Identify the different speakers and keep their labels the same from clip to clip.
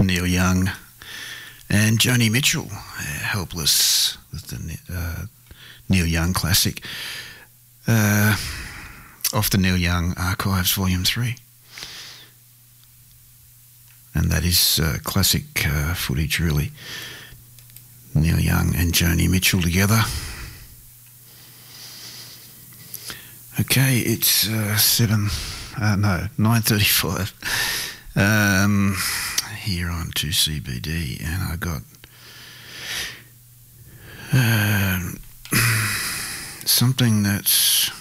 Speaker 1: Neil Young and Joni Mitchell, Helpless, with the Neil Young classic, off the Neil Young Archives Volume 3. And that is classic footage, really. Neil Young and Joni Mitchell together. Okay, it's 9:35 here on 2CBD, and I got something that's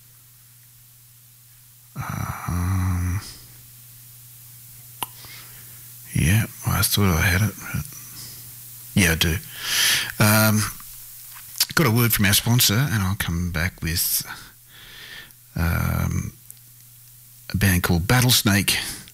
Speaker 1: yeah, I thought I had it. But yeah, I do. Got a word from our sponsor, and I'll come back with a band called Battlesnake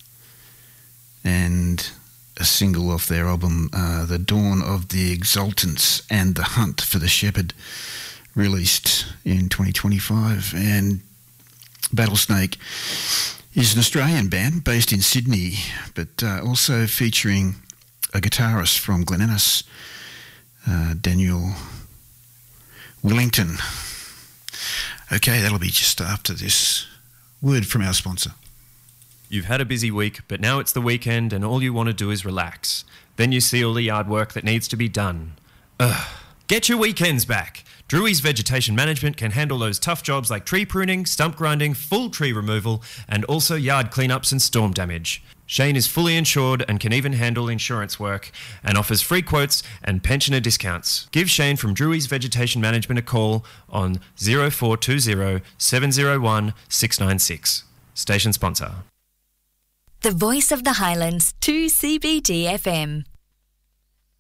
Speaker 1: and a single off their album, The Dawn of the Exultants and The Hunt for the Shepherd, released in 2025. And Battlesnake is an Australian band based in Sydney, but also featuring a guitarist from Glen Innes, Daniel Willington. Okay, that'll be just after this word from our sponsor.
Speaker 2: You've had a busy week, but now it's the weekend and all you want to do is relax. Then you see all the yard work that needs to be done. Ugh. Get your weekends back. Drewry's Vegetation Management can handle those tough jobs like tree pruning, stump grinding, full tree removal, and also yard cleanups and storm damage. Shane is fully insured and can even handle insurance work and offers free quotes and pensioner discounts. Give Shane from Drewry's Vegetation Management a call on 0420 701 696. Station sponsor.
Speaker 3: The Voice of the Highlands, 2CBD FM.